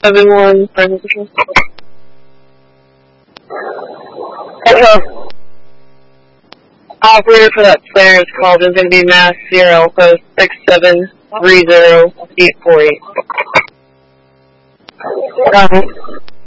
7-1, final control. Echo. Operator for that flare is called. It's going to be Mass Sierra Alpha 6730-848.